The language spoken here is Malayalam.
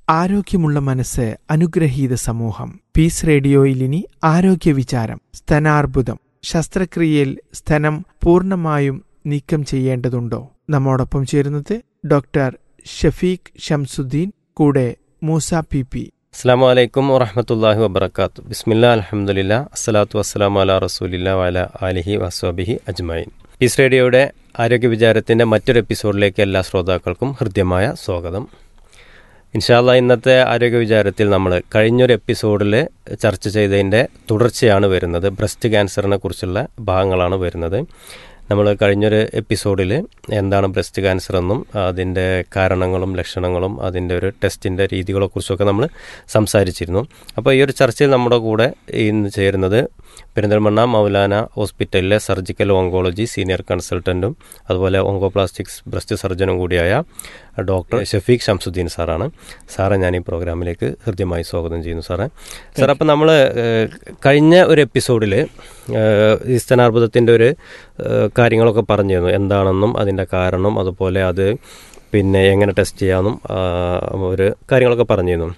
ആരോഗ്യമുള്ള മനസ്സ്, അനുഗ്രഹീത സമൂഹം. പീസ് റേഡിയോയിൽ ഇനി ആരോഗ്യ വിചാരം. സ്തനാർബുദം. ശസ്ത്രക്രിയയിൽ സ്തനം പൂർണ്ണമായും നീക്കം ചെയ്യേണ്ടതുണ്ടോ? നമ്മോടൊപ്പം ചേരുന്നത് ഡോക്ടർ ഷഫീഖ് ഷംസുദ്ദീൻ, കൂടെ മൂസ പി. അസ്സലാമു അലൈക്കും വറഹ്മത്തുള്ളാഹി വബറകാത്തു. ബിസ്മില്ലാ അൽഹംദുലില്ലാ അസ്സലാത്തു വസ്സലാമു അലാ റസൂലില്ലാ വഅലാ ആലിഹി വസ്വബിഹി അജ്മഈൻ. പീസ് റേഡിയോയുടെ ആരോഗ്യ വിചാരത്തിൻ്റെ മറ്റൊരു എപ്പിസോഡിലേക്ക് എല്ലാ ശ്രോതാക്കൾക്കും ഹൃദ്യമായ സ്വാഗതം. ഇൻഷാ അല്ലാഹ്, ഇന്നത്തെ ആരോഗ്യ വിചാരത്തിൽ നമ്മൾ കഴിഞ്ഞൊരു എപ്പിസോഡിൽ ചർച്ച ചെയ്തതിൻ്റെ തുടർച്ചയാണ് വരുന്നത്. ബ്രസ്റ്റ് ക്യാൻസറിനെ കുറിച്ചുള്ള ഭാഗങ്ങളാണ് വരുന്നത്. നമ്മൾ കഴിഞ്ഞൊരു എപ്പിസോഡിൽ എന്താണ് ബ്രസ്റ്റ് ക്യാൻസർ എന്നും അതിൻ്റെ കാരണങ്ങളും ലക്ഷണങ്ങളും അതിൻ്റെ ഒരു ടെസ്റ്റിൻ്റെ രീതികളെക്കുറിച്ചൊക്കെ നമ്മൾ സംസാരിച്ചിരുന്നു. അപ്പോൾ ഈ ഒരു ചർച്ചയിൽ നമ്മുടെ കൂടെ ഇന്ന് ചേരുന്നത് പെരിന്തൽമണ്ണ മൗലാന ഹോസ്പിറ്റലിലെ സർജിക്കൽ ഓങ്കോളജി സീനിയർ കൺസൾട്ടൻറ്റും അതുപോലെ ഓങ്കോപ്ലാസ്റ്റിക്സ് ബ്രസ്റ്റ് സർജനും കൂടിയായ ഡോക്ടർ ഷഫീഖ് ഷംസുദ്ദീൻ സാറാണ്. സാറെ ഞാൻ ഈ പ്രോഗ്രാമിലേക്ക് ഹൃദ്യമായി സ്വാഗതം ചെയ്യുന്നു. സാറേ, അപ്പം നമ്മൾ കഴിഞ്ഞ ഒരു എപ്പിസോഡിൽ ഈ സ്തനാർബുദത്തിൻ്റെ ഒരു കാര്യങ്ങളൊക്കെ പറഞ്ഞിരുന്നു, എന്താണെന്നും അതിൻ്റെ കാരണം, അതുപോലെ അത് പിന്നെ എങ്ങനെ ടെസ്റ്റ് ചെയ്യാമെന്നും ഒരു കാര്യങ്ങളൊക്കെ പറഞ്ഞിരുന്നു.